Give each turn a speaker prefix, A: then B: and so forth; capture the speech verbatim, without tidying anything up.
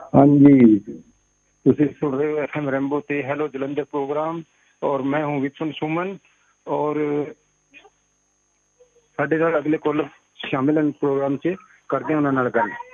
A: ਹਾਂਜੀ, ਤੁਸੀਂ ਸੁਣ ਰਹੇ ਹੋ एफ एम रेनबो ਤੇ ਹੈਲੋ ਜਲੰਧਰ ਪ੍ਰੋਗਰਾਮ ਔਰ ਮੈਂ ਹੂੰ ਵਿਪਨ ਸੁਮਨ ਔਰ ਸਾਡੇ ਨਾਲ ਅਗਲੇ ਕੋਲਰ ਸ਼ਾਮਿਲ ਹਨ ਪ੍ਰੋਗਰਾਮ 'ਚ, ਕਰਦੇ ਹਾਂ ਉਹਨਾਂ ਨਾਲ ਗੱਲ।